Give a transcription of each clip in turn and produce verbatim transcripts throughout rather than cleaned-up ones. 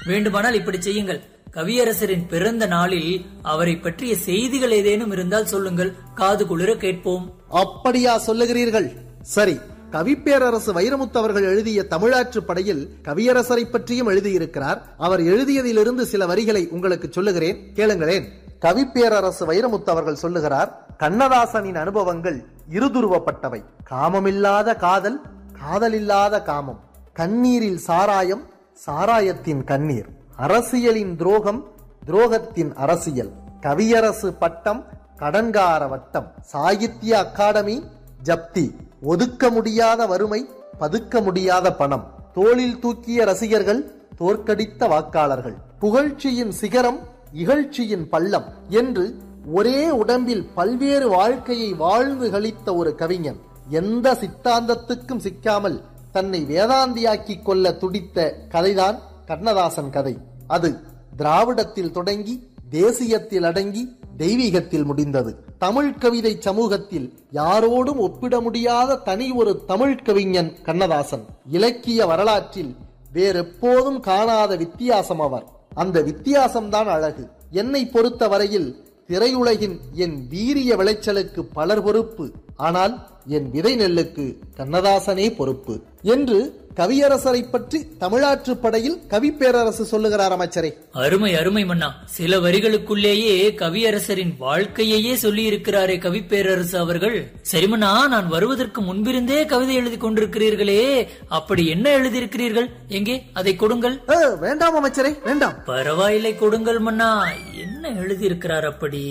வேண்டுமானால் இப்படி செய்யுங்கள், கவியரசரின் பிறந்த நாளில் அவரை பற்றிய செய்திகள் ஏதேனும் இருந்தால் சொல்லுங்கள், காது குளிர கேட்போம். அப்படியா சொல்லுகிறீர்கள்? சரி, கவிப்பேரரசு வைரமுத்து அவர்கள் எழுதிய தமிழாற்று படையில் கவியரசரை பற்றியும் எழுதியிருக்கிறார். அவர் எழுதியதிலிருந்து சில வரிகளை உங்களுக்கு சொல்லுகிறேன், கேளுங்களேன். கவிப்பேரரசு வைரமுத்து அவர்கள் சொல்லுகிறார், கண்ணதாசனின் அனுபவங்கள் இருதுருவப்பட்டவை. காமமில்லாத காதல், காதலில்லாத காமம், கண்ணீரில் சாராயம், சாராயத்தின் கண்ணீர், அரசியலின் துரோகம், துரோகத்தின் அரசியல், கவியரசு பட்டம், கடன்கார வட்டம், சாகித்ய அகாடமி ஜப்தி, ஒதுக்க முடியாத வறுமை, பதுக்க முடியாத பணம், தோளில் தூக்கிய ரசிகர்கள், தோற்கடித்த வாக்காளர்கள், புகழ்ச்சியின் சிகரம், இகழ்ச்சியின் பள்ளம் என்று ஒரே உடம்பில் பல்வேறு வாழ்க்கையை வாழ்ந்து கழித்த ஒரு கவிஞன். எந்த சித்தாந்தத்துக்கும் சிக்காமல் தன்னை வேதாந்தியாக்கிக் கொள்ள துடித்த கதைதான் கண்ணதாசன் கதை. அது திராவிடத்தில் தொடங்கி தேசியத்தில் அடங்கி தெய்வீகத்தில் முடிந்தது. தமிழ் கவிதை சமூகத்தில் யாரோடும் ஒப்பிட முடியாத தனி ஒரு தமிழ் கவிஞன் கண்ணதாசன். இலக்கிய வரலாற்றில் வேறெப்போதும் காணாத வித்தியாசம் அவர். அந்த வித்தியாசம்தான் அழகு. என்னை பொறுத்த வரையில் திரையுலகின் என் வீரிய விளைச்சலுக்கு பலர் பொறுப்பு, ஆனால் என் விதை நெல்லுக்கு கண்ணதாசனே பொறுப்பு என்று கவியரசரை பற்றி தமிழாற்று படையில் கவிப்பேரரசு சொல்லுகிறார். அமைச்சரே, அருமை அருமை மன்னா. சில வரிகளுக்குள்ளேயே கவியரசரின் வாழ்க்கையே சொல்லி இருக்கிறாரே கவிப்பேரரசு அவர்கள். சரி மன்னா, நான் வருவதற்கு முன்பிருந்தே கவிதை எழுதி கொண்டிருக்கிறீர்களே, அப்படி என்ன எழுதியிருக்கிறீர்கள்? எங்கே அதை கொடுங்கள். வேண்டாம் அமைச்சரே, வேண்டாம். பரவாயில்லை, கொடுங்கள் மன்னா. என்ன எழுதியிருக்கிறார் அப்படி?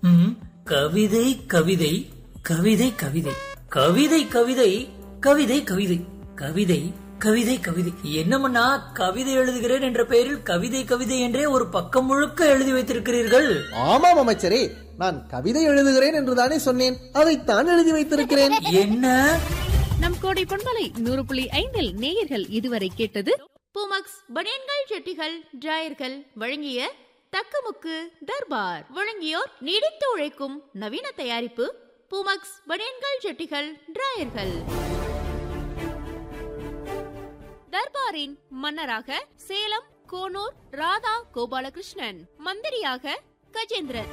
கவிதை கவிதை கவிதை கவிதை கவிதை கவிதை கவிதை கவிதை கவிதை கவிதை கவிதை என்னமன்னா, கவிதை எழுதுகிறேன் என்ற பெயரில் கவிதை கவிதை என்றே ஒரு பக்கம் முழுக்க எழுதி வைத்திருக்கிறீர்கள். ஆமாம் அமைச்சரே, நான் கவிதை எழுதுகிறேன் என்றுதானே சொன்னேன், அதைத்தான் எழுதி வைத்திருக்கிறேன். என்ன? நம் கோடை பொன்மலை நூறு புள்ளி ஐந்தில் நேயர்கள் இதுவரை கேட்டது பூமக்ஸ் பனியன்கள் ஜட்டிகள் டிராயர்கள் வழங்கிய தக்கமுக்கு தர்பார். வழங்கியோர் நீடித்து உழைக்கும் நவீன தயாரிப்பு பூமக்ஸ் பனியன்கள் ஜட்டிகள் டிராயர்கள். தர்பாரின் மன்னராக சேலம் கோனூர் ராதா கோபாலகிருஷ்ணன், மந்திரியாக கஜேந்திரன்.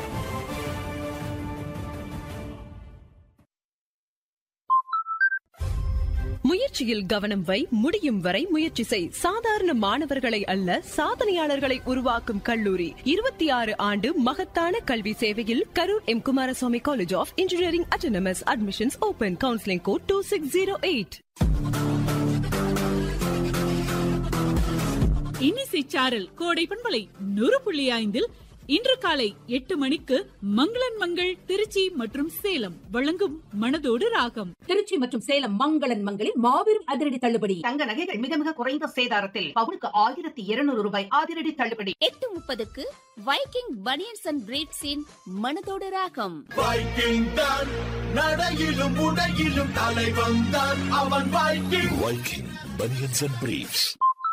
முயற்சியில் கவனம் வை, முடியும் வரை முயற்சி செய். சாதாரண மாணவர்களை அல்ல, சாதனையாளர்களை உருவாக்கும் கல்லூரி. இருபத்தி ஆறு ஆண்டு மகத்தான கல்வி சேவையில் Karur M Kumaraswamy college of engineering autonomous. Admissions open. Counselling code two six zero eight. இன்னிசை சாரல் கோடை பண்பலை நூறு புள்ளி ஐந்தில் இன்று காலை எட்டு மணிக்கு மங்களன் மங்கள் திருச்சி மற்றும் சேலம் வழங்கும் மனதோடு ராகம். திருச்சி மற்றும் சேலம் மங்களன் மங்களில் மாபெரும் அதிரடி தள்ளுபடி. தங்க நகைகள் மிக மிக குறைந்த சேதாரத்தில் பவுனுக்கு ஆயிரத்தி இருநூறு ரூபாய் அதிரடி தள்ளுபடி. எட்டு முப்பதுக்கு வைக்கிங் பனியன்ஸ் அண்ட் பிரீட்ஸின் மனதோடு ராகம். வைக்கிங் தான் நடையிலும் உடையிலும் தலை வந்தான் அவன். Viking Viking banians and breeds.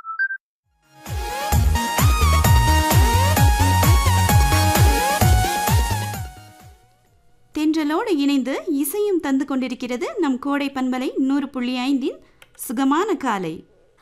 தென்றலோடு இணைந்து இசையும் தந்து கொண்டிருக்கிறது நம் கோடை பண்பலை நூறு புள்ளி ஐந்தின் சுகமான காலை.